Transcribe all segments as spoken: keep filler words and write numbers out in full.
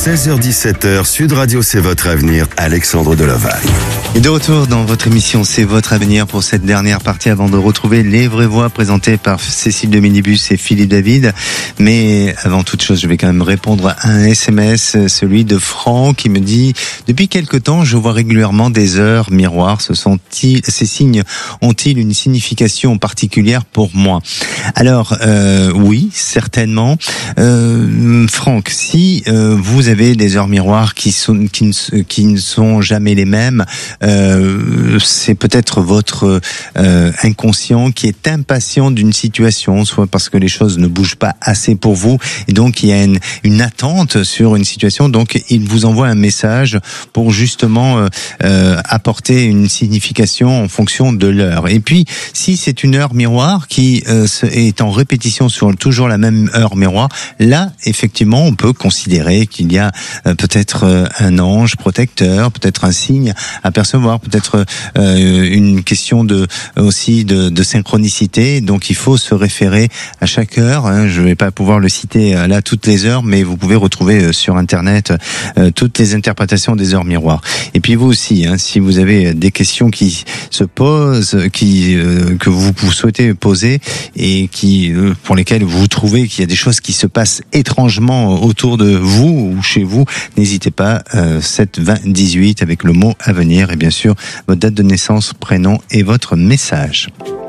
seize heures dix-sept heures, Sud Radio, c'est votre avenir, Alexandre Delovalle. Et de retour dans votre émission C'est votre avenir pour cette dernière partie avant de retrouver les vraies voix présentées par Cécile de Minibus et Philippe David. Mais avant toute chose, je vais quand même répondre à un S M S, celui de Franck qui me dit « Depuis quelque temps, je vois régulièrement des heures miroirs. Ce sont-ils, ces signes ont-ils une signification particulière pour moi ?» Alors, euh, oui, certainement. Euh, Franck, si euh, vous avez des heures miroirs qui, sont, qui, ne, qui ne sont jamais les mêmes, Euh, c'est peut-être votre euh, inconscient qui est impatient d'une situation, soit parce que les choses ne bougent pas assez pour vous, et donc il y a une, une attente sur une situation, donc il vous envoie un message pour justement euh, euh, apporter une signification en fonction de l'heure. Et puis, si c'est une heure miroir qui euh, est en répétition sur toujours la même heure miroir, là, effectivement, on peut considérer qu'il y a euh, peut-être euh, un ange protecteur, peut-être un signe à percevoir, peut-être euh, une question de aussi de, de synchronicité. Donc il faut se référer à chaque heure. Hein. Je ne vais pas pouvoir le citer là toutes les heures, mais vous pouvez retrouver sur Internet euh, toutes les interprétations des heures miroirs. Et puis vous aussi, hein, si vous avez des questions qui se posent, qui euh, que vous, vous souhaitez poser et qui euh, pour lesquelles vous trouvez qu'il y a des choses qui se passent étrangement autour de vous ou chez vous, n'hésitez pas. Euh, sept vingt dix-huit avec le mot avenir. Et bien sûr, votre date de naissance, prénom et votre message.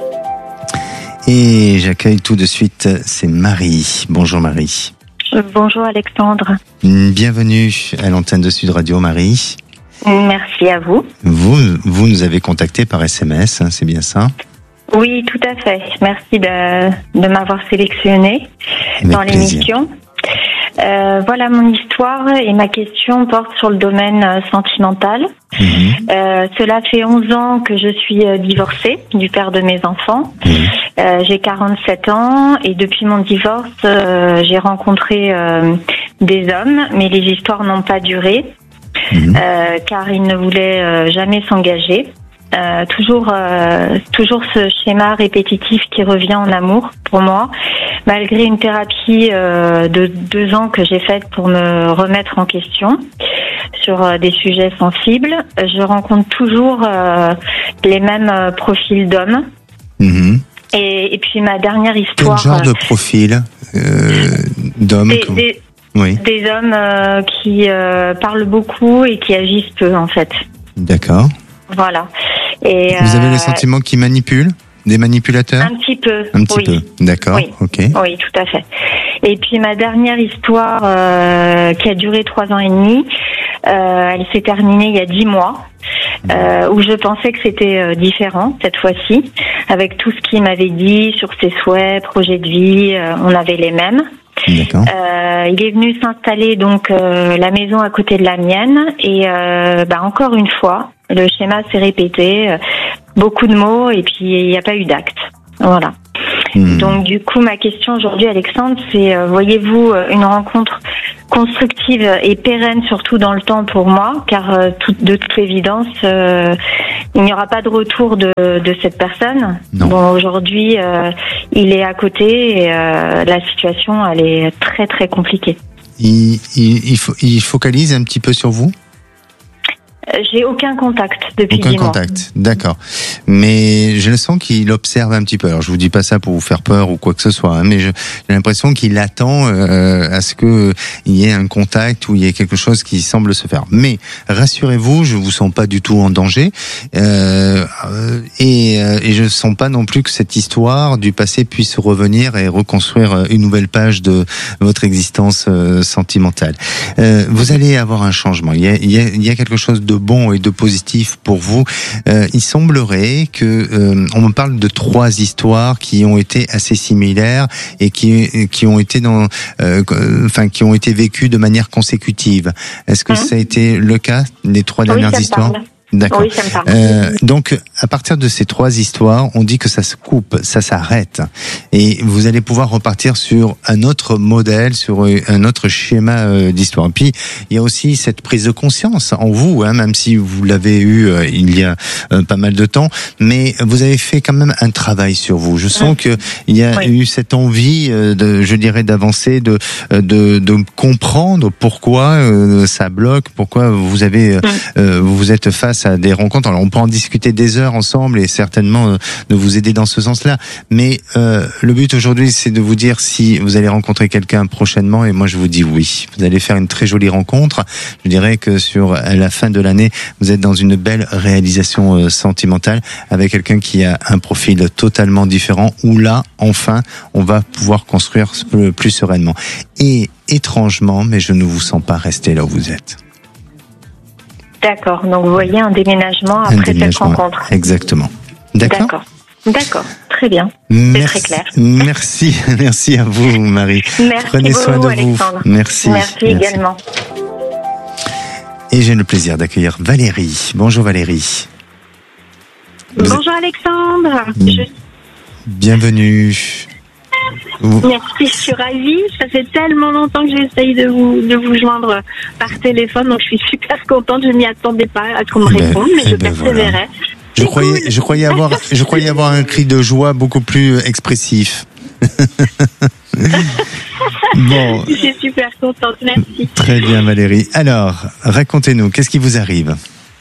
Et j'accueille tout de suite, c'est Marie. Bonjour Marie. Bonjour Alexandre. Bienvenue à l'antenne de Sud Radio, Marie. Merci à vous. Vous, vous nous avez contacté par S M S, hein, c'est bien ça ? Oui, tout à fait. Merci de, de m'avoir sélectionné dans l'émission. Euh, voilà, mon histoire et ma question porte sur le domaine euh, sentimental. Mmh. Euh, cela fait onze ans que je suis euh, divorcée du père de mes enfants. Mmh. Euh, j'ai quarante-sept ans et depuis mon divorce, euh, j'ai rencontré euh, des hommes, mais les histoires n'ont pas duré mmh. euh, car ils ne voulaient euh, jamais s'engager. Euh, toujours, euh, toujours ce schéma répétitif qui revient en amour pour moi. Malgré une thérapie euh, de deux ans que j'ai faite pour me remettre en question sur euh, des sujets sensibles, je rencontre toujours euh, les mêmes euh, profils d'hommes. Mmh. Et, et puis ma dernière histoire. Quel genre de profil euh, d'hommes Des, que... des, oui. des hommes euh, qui euh, parlent beaucoup et qui agissent peu en fait. D'accord. Voilà. Et vous avez euh, le sentiment qu'ils manipulent ? Des manipulateurs ? Un petit peu. Un petit oui. peu, d'accord, oui. ok. Oui, tout à fait. Et puis ma dernière histoire, euh, qui a duré trois ans et demi, euh, elle s'est terminée il y a dix mois, euh, où je pensais que c'était euh, différent cette fois-ci, avec tout ce qu'il m'avait dit sur ses souhaits, projets de vie, euh, on avait les mêmes. D'accord. Euh, il est venu s'installer donc euh, la maison à côté de la mienne et euh, bah encore une fois le schéma s'est répété, euh, beaucoup de mots et puis il n'y a pas eu d'acte. Voilà. Mmh. Donc du coup ma question aujourd'hui Alexandre c'est euh, voyez-vous euh, une rencontre constructive et pérenne surtout dans le temps pour moi car euh, tout, de toute évidence euh, il n'y aura pas de retour de, de cette personne. Non. Bon aujourd'hui euh, il est à côté et euh, la situation elle est très très compliquée. Il, il, il, fo- il focalise un petit peu sur vous ? J'ai aucun contact depuis aucun dix mois. Aucun contact, d'accord. Mais je le sens qu'il observe un petit peu. Alors je vous dis pas ça pour vous faire peur ou quoi que ce soit, hein, mais je, j'ai l'impression qu'il attend euh, à ce que il y ait un contact ou il y ait quelque chose qui semble se faire. Mais rassurez-vous, je vous sens pas du tout en danger euh, et, et je sens pas non plus que cette histoire du passé puisse revenir et reconstruire une nouvelle page de votre existence euh, sentimentale. Euh, vous allez avoir un changement. Il y a, il y a, il y a quelque chose de bon et de positif pour vous. Euh, il semblerait que euh, on me parle de trois histoires qui ont été assez similaires et qui qui ont été dans, euh, enfin qui ont été vécues de manière consécutive. Est-ce que mmh. ça a été le cas les trois dernières oui, ça histoires? parle. D'accord. Oui, ça me parle. Euh, donc, à partir de ces trois histoires, on dit que ça se coupe, ça s'arrête. Et vous allez pouvoir repartir sur un autre modèle, sur un autre schéma euh, d'histoire. Et puis, il y a aussi cette prise de conscience en vous, hein, même si vous l'avez eu euh, il y a euh, pas mal de temps, mais vous avez fait quand même un travail sur vous. Je sens que il y a oui. eu cette envie, euh, de, je dirais, d'avancer, de, de, de comprendre pourquoi euh, ça bloque, pourquoi vous avez, euh, vous êtes face à des rencontres. Alors, on peut en discuter des heures ensemble et certainement euh, de vous aider dans ce sens-là. Mais euh, le but aujourd'hui, c'est de vous dire si vous allez rencontrer quelqu'un prochainement. Et moi, je vous dis oui. Vous allez faire une très jolie rencontre. Je dirais que sur la fin de l'année, vous êtes dans une belle réalisation euh, sentimentale avec quelqu'un qui a un profil totalement différent. Où là, enfin, on va pouvoir construire plus sereinement. Et étrangement, mais je ne vous sens pas rester là où vous êtes. D'accord. Donc, vous voyez un déménagement après un déménagement, cette rencontre. Exactement. D'accord. D'accord. D'accord. Très bien. C'est merci, très clair. Merci. Merci à vous, Marie. Merci Prenez beaucoup, soin de Alexandre. vous. Merci. Merci, merci également. Et j'ai le plaisir d'accueillir Valérie. Bonjour Valérie. Vous Bonjour êtes... Alexandre. Je... Bienvenue. Vous... Merci, je suis ravie. Ça fait tellement longtemps que j'essaye de vous, de vous joindre par téléphone, donc je suis super contente. Je m'y attendais pas à ce qu'on me ben, réponde, mais je ben persévérais. Voilà. Je croyais, cool. je croyais avoir, je croyais avoir un cri de joie beaucoup plus expressif. Bon. Je suis super contente, merci. Très bien Valérie. Alors, racontez-nous, qu'est-ce qui vous arrive ?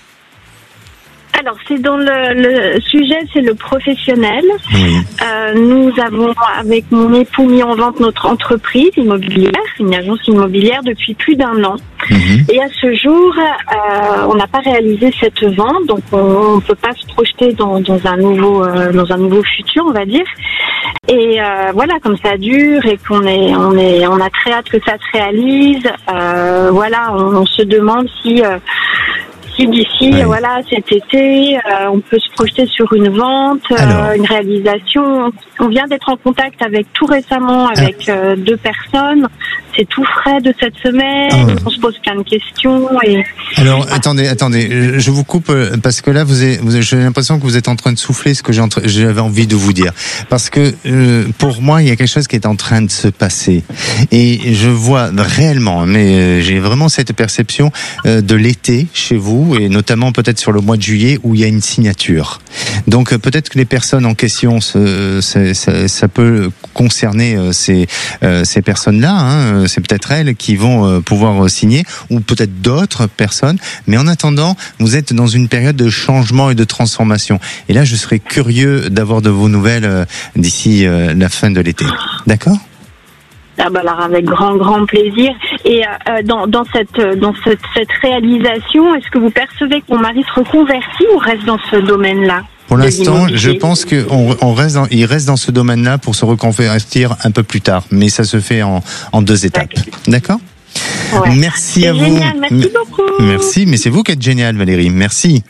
Alors, c'est dans le, le sujet, c'est le professionnel. Oui. Euh, nous avons, avec mon époux, mis en vente notre entreprise immobilière, une agence immobilière, depuis plus d'un an. Mmh. Et à ce jour, euh, on n'a pas réalisé cette vente, donc on ne peut pas se projeter dans, dans un nouveau, euh, dans un nouveau futur, on va dire. Et euh, voilà, comme ça dure et qu'on est, on est, on a très hâte que ça se réalise. Euh, voilà, on, on se demande si. Euh, Si d'ici, ouais. voilà, cet été, euh, on peut se projeter sur une vente, euh, une réalisation. On vient d'être en contact avec tout récemment avec euh, deux personnes. C'est tout frais de cette semaine. Oh. On se pose plein de questions. Et... Alors, attendez, attendez, je vous coupe parce que là, vous avez, vous avez, j'ai l'impression que vous êtes en train de souffler ce que j'ai entre, j'avais envie de vous dire. Parce que euh, pour moi, il y a quelque chose qui est en train de se passer. Et je vois réellement, mais euh, j'ai vraiment cette perception euh, de l'été chez vous, et notamment peut-être sur le mois de juillet où il y a une signature. Donc euh, peut-être que les personnes en question, ce, ça, ça, ça peut concerner euh, ces, euh, ces personnes-là, hein, c'est peut-être elles qui vont euh, pouvoir signer, ou peut-être d'autres personnes, mais en attendant, vous êtes dans une période de changement et de transformation. Et là, je serais curieux d'avoir de vos nouvelles euh, d'ici euh, la fin de l'été. D'accord ? Ah bah alors avec grand grand plaisir. Et euh, dans dans cette dans cette, cette réalisation, est-ce que vous percevez que mon mari se reconvertit ou reste dans ce domaine-là ? Pour l'instant, je pense que on, on reste dans, il reste dans ce domaine-là pour se reconvertir un peu plus tard, mais ça se fait en en deux étapes. D'accord ? Ouais. Merci c'est à génial, vous. Merci beaucoup. Merci, mais c'est vous qui êtes génial, Valérie. Merci.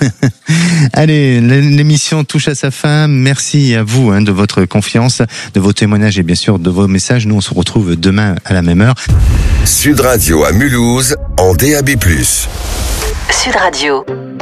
Allez, l'émission touche à sa fin. Merci à vous hein, de votre confiance, de vos témoignages et bien sûr de vos messages. Nous, on se retrouve demain à la même heure. Sud Radio à Mulhouse en D A B plus. Sud Radio.